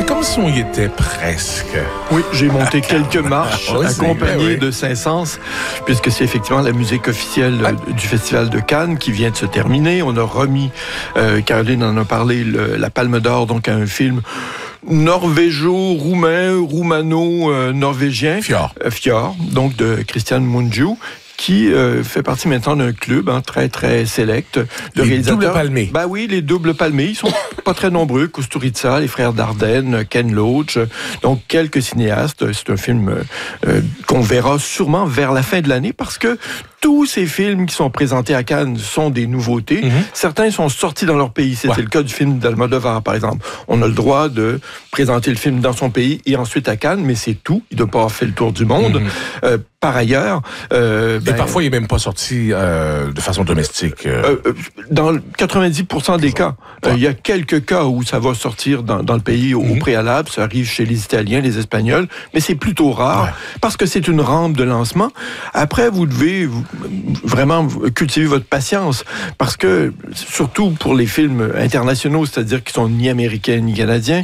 comme si on y était presque. Oui, j'ai monté quelques marches accompagnées de Saint-Saëns, puisque c'est effectivement la musique officielle du Festival de Cannes qui vient de se terminer. On a remis, Caroline en a parlé, la Palme d'Or, donc à un film norvégo-roumain, roumano-norvégien. Fjord, donc de Christian Mungiu, qui fait partie maintenant d'un club très, très select de réalisateurs. Double palmés. Ben oui, les doubles palmés. Ils sont pas très nombreux. Kusturica, les frères Dardenne, Ken Loach, donc quelques cinéastes. C'est un film qu'on verra sûrement vers la fin de l'année parce que tous ces films qui sont présentés à Cannes sont des nouveautés. Certains sont sortis dans leur pays. C'était le cas du film d'Almodovar, par exemple. On a le droit de présenter le film dans son pays et ensuite à Cannes, mais c'est tout. Il ne doit pas avoir fait le tour du monde. Par ailleurs... et parfois, il n'est même pas sorti de façon domestique. Dans 90% des cas. Il y a quelques cas où ça va sortir dans le pays au préalable. Ça arrive chez les Italiens, les Espagnols, mais c'est plutôt rare parce que c'est une rampe de lancement. Après, vous devez vraiment cultiver votre patience parce que, surtout pour les films internationaux, c'est-à-dire qui sont ni américains ni canadiens,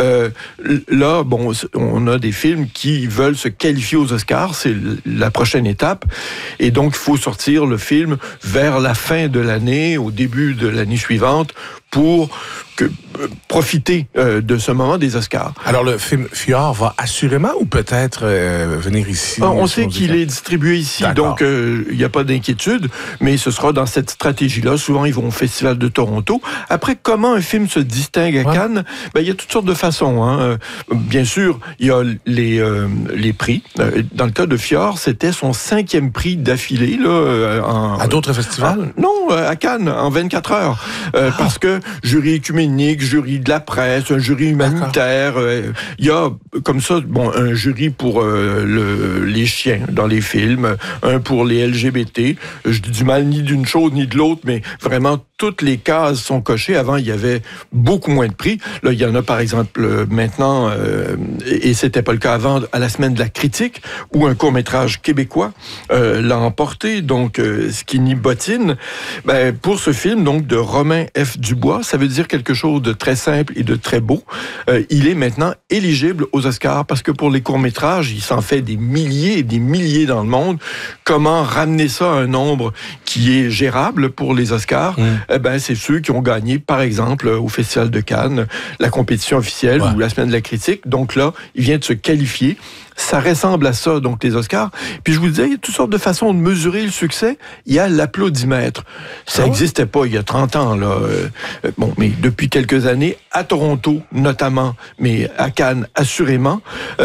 là, bon, on a des films qui veulent se qualifier aux Oscars. C'est la prochaine étape. Et donc, il faut sortir le film vers la fin de l'année, au début de l'année suivante, pour profiter de ce moment des Oscars. Alors, le film Fjord va assurément ou peut-être venir ici? On sait qu'il est distribué ici, donc il n'y a pas d'inquiétude, mais ce sera dans cette stratégie-là. Souvent, ils vont au Festival de Toronto. Après, comment un film se distingue à Cannes? Il y a toutes sortes de façons. Bien sûr, il y a les prix. Dans le cas de Fjord, c'était son 5e prix d'affilée. À d'autres festivals? Non, à Cannes, en 24 heures. Parce que jury écuménique, jury de la presse, un jury humanitaire. Il y a, comme ça, un jury pour les chiens dans les films, un pour les LGBT. Je dis du mal ni d'une chose ni de l'autre, mais vraiment, toutes les cases sont cochées. Avant, il y avait beaucoup moins de prix. Là, il y en a, par exemple, maintenant, et c'était pas le cas avant, à la Semaine de la critique, où un court-métrage québécois l'a emporté, donc Skinny Bottine. Pour ce film, donc, de Romain F. Dubois, ça veut dire quelque chose de très simple et de très beau. Il est maintenant éligible aux Oscars, parce que pour les courts-métrages, il s'en fait des milliers et des milliers dans le monde. Comment ramener ça à un nombre qui est gérable pour les Oscars? C'est ceux qui ont gagné, par exemple, au Festival de Cannes, la compétition officielle ou la Semaine de la critique. Donc là, il vient de se qualifier. Ça ressemble à ça, donc, les Oscars. Puis je vous disais, il y a toutes sortes de façons de mesurer le succès. Il y a l'applaudimètre. Ça n'existait pas il y a 30 ans, là. Mais depuis quelques années, à Toronto, notamment, mais à Cannes, assurément,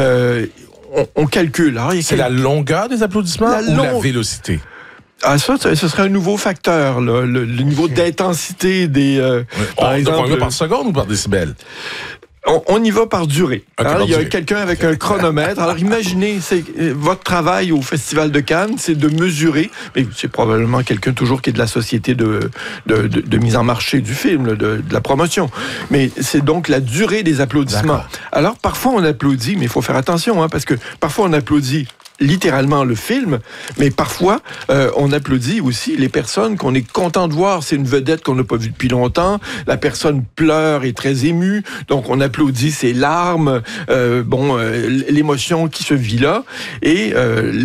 on calcule. C'est la longueur des applaudissements ou la vélocité? Ça, ce serait un nouveau facteur, là, le niveau d'intensité des... par exemple, on y va par seconde ou par décibel? On y va par durée. Il y a quelqu'un avec un chronomètre. Alors imaginez, votre travail au Festival de Cannes, c'est de mesurer, mais c'est probablement quelqu'un toujours qui est de la société de mise en marché du film, de la promotion. Mais c'est donc la durée des applaudissements. Alors parfois on applaudit, mais il faut faire attention, parce que parfois on applaudit littéralement le film, mais parfois on applaudit aussi les personnes qu'on est content de voir. C'est une vedette qu'on n'a pas vue depuis longtemps. La personne pleure, est très émue, donc on applaudit ses larmes, l'émotion qui se vit là. Et